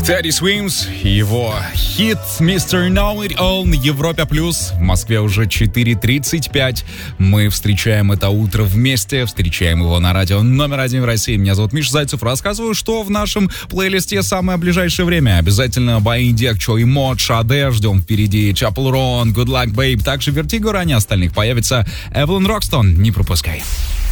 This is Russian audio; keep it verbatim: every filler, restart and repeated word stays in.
Teddy Swims и его хит мистер Know It All на Европе Плюс. В Москве уже четыре тридцать пять. Мы встречаем это утро вместе, встречаем его на радио номер один в России. Меня зовут Миша Зайцев. Рассказываю, что в нашем плейлисте самое ближайшее время. Обязательно Бои Декчо и Мод, Шаде. Ждем впереди Chapel Roan, Good Luck Babe. Также Vertigo, ранее остальных появится Эвелин Рокстон. Не пропускай.